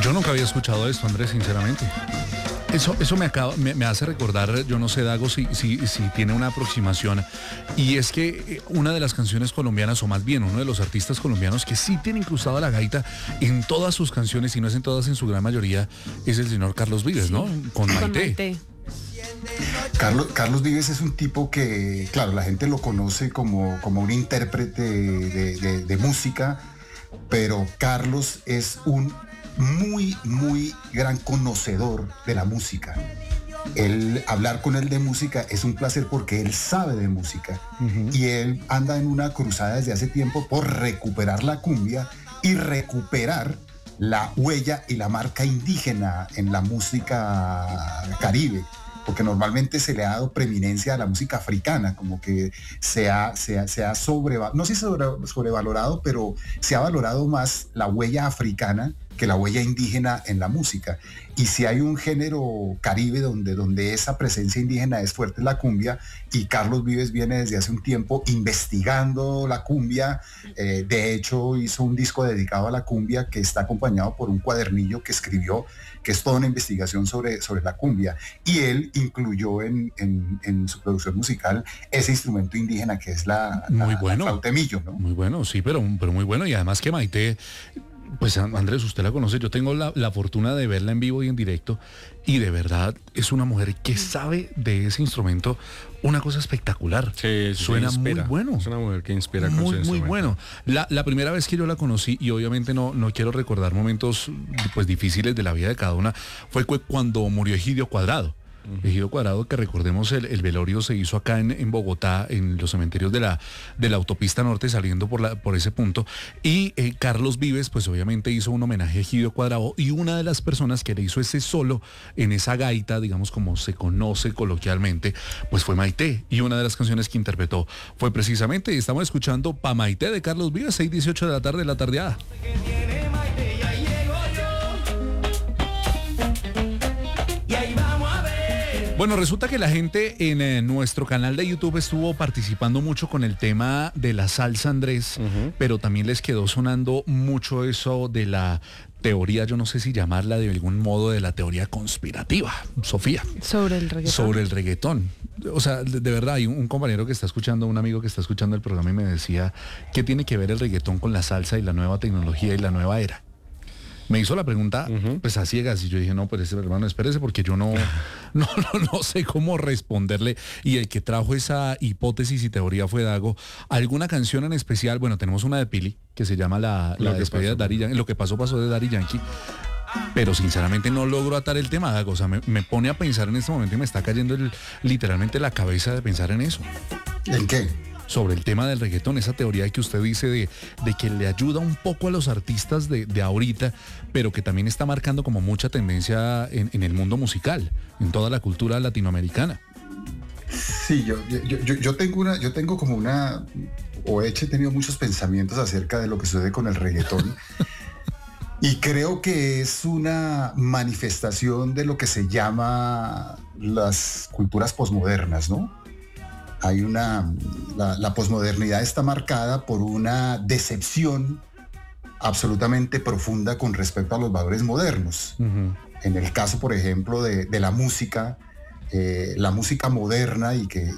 Yo nunca había escuchado esto, Andrés, sinceramente. Eso me hace recordar, yo no sé, Dago, si tiene una aproximación. Y es que una de las canciones colombianas, o más bien uno de los artistas colombianos que sí tiene incrustada la gaita en todas sus canciones, y no es en todas, en su gran mayoría, es el señor Carlos Vives, ¿no? Con Maite. Carlos Vives es un tipo que, claro, la gente lo conoce como un intérprete de música, pero Carlos es un muy gran conocedor de la música. Hablar con él de música es un placer porque él sabe de música. Uh-huh. Y él anda en una cruzada desde hace tiempo por recuperar la cumbia y recuperar la huella y la marca indígena en la música caribe, porque normalmente se le ha dado preeminencia a la música africana, como que se ha sobrevalorado, pero se ha valorado más la huella africana que la huella indígena en la música. Y si hay un género caribe donde esa presencia indígena es fuerte, la cumbia, y Carlos Vives viene desde hace un tiempo investigando la cumbia. De hecho, hizo un disco dedicado a la cumbia que está acompañado por un cuadernillo que escribió, que es toda una investigación sobre la cumbia. Y él incluyó en su producción musical ese instrumento indígena que es la flautemillo, ¿no? Muy bueno, sí, pero muy bueno. Y además que Maite, pues Andrés, usted la conoce, yo tengo la fortuna de verla en vivo y en directo, y de verdad es una mujer que sabe de ese instrumento una cosa espectacular. Sí, suena muy bueno. Es una mujer que inspira con su instrumento. Muy bueno. La primera vez que yo la conocí, y obviamente no quiero recordar momentos pues difíciles de la vida de cada una, fue cuando murió Egidio Cuadrado. Egidio Cuadrado, que recordemos el velorio se hizo acá en Bogotá, en los cementerios de la autopista norte, saliendo por ese punto, y Carlos Vives pues obviamente hizo un homenaje a Egidio Cuadrado, y una de las personas que le hizo ese solo en esa gaita, digamos como se conoce coloquialmente, pues fue Maite, y una de las canciones que interpretó fue precisamente, y estamos escuchando Pa' Maite de Carlos Vives, 6:18 de la tarde, la tardeada. Bueno, resulta que la gente en nuestro canal de YouTube estuvo participando mucho con el tema de la salsa, Andrés, uh-huh. Pero también les quedó sonando mucho eso de la teoría, yo no sé si llamarla de algún modo, de la teoría conspirativa, Sofía. Sobre el reggaetón. Sobre el reggaetón. O sea, de verdad, hay un compañero que está escuchando, un amigo que está escuchando el programa y me decía, ¿qué tiene que ver el reggaetón con la salsa y la nueva tecnología y la nueva era? Me hizo la pregunta, uh-huh. Pues a ciegas, y yo dije, no, pues hermano, espérese, porque yo no sé cómo responderle. Y el que trajo esa hipótesis y teoría fue Dago. ¿Alguna canción en especial? Bueno, tenemos una de Pili, que se llama la despedida de Daddy Yankee. Lo que pasó de Daddy Yankee. Pero sinceramente no logro atar el tema, Dago. O sea, me pone a pensar en este momento y me está cayendo literalmente la cabeza de pensar en eso. ¿En qué? Sobre el tema del reggaetón, esa teoría que usted dice de que le ayuda un poco a los artistas de ahorita, pero que también está marcando como mucha tendencia en el mundo musical, en toda la cultura latinoamericana. Sí, yo tengo como una, o he tenido muchos pensamientos acerca de lo que sucede con el reggaetón. Y creo que es una manifestación de lo que se llama las culturas posmodernas, ¿no? La posmodernidad está marcada por una decepción absolutamente profunda con respecto a los valores modernos. Uh-huh. En el caso, por ejemplo, de la música moderna y que